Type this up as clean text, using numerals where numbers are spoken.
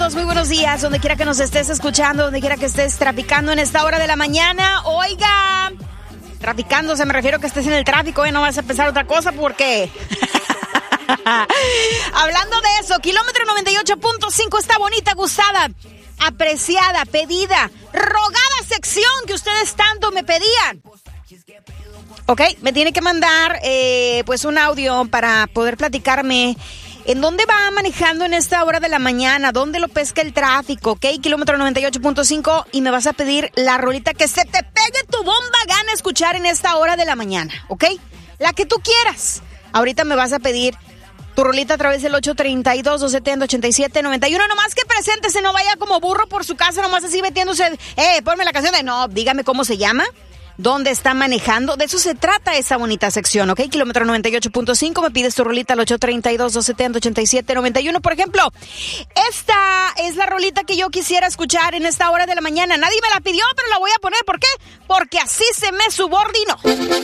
minutos, muy buenos días, donde quiera que nos estés escuchando, donde quiera que estés traficando en esta hora de la mañana. Oiga, traficando, me refiero a que estés en el tráfico, no vas a pensar otra cosa porque... Hablando de eso, kilómetro 98.5, esta bonita, gustada, apreciada, pedida, rogada sección que ustedes tanto me pedían. Ok, me tiene que mandar pues un audio para poder platicarme en dónde va manejando en esta hora de la mañana, dónde lo pesca el tráfico, ok, kilómetro 98.5, y me vas a pedir la rolita que se te pegue tu bomba gana escuchar en esta hora de la mañana, ok, la que tú quieras. Ahorita me vas a pedir tu rolita a través del 832-270-8791. Nomás que preséntese, no vaya como burro por su casa, nomás así metiéndose. Ponme la canción de... No, dígame cómo se llama, dónde está manejando. De eso se trata esa bonita sección, ¿ok? Kilómetro 98.5, me pides tu rolita al 832-270-8791. Por ejemplo, esta es la rolita que yo quisiera escuchar en esta hora de la mañana. Nadie me la pidió, pero la voy a poner. ¿Por qué? Porque así se me subordinó.